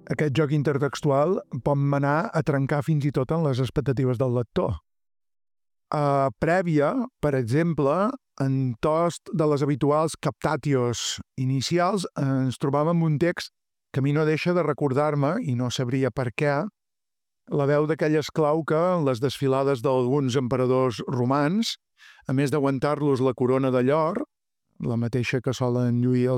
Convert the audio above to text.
Aquest joc intertextual pot manar a trencar fins i tot en les expectatives del lector. Prèvia, per exemple, en tost de les habituals captatios inicials, ens trobàvem un text que a mi no deixa de recordar-me, i no sabria per què, la veu d'aquell esclau que, en les desfilades d'alguns emperadors romans, a més d'aguantar-los la corona de llor, la mateixa que solen lluir els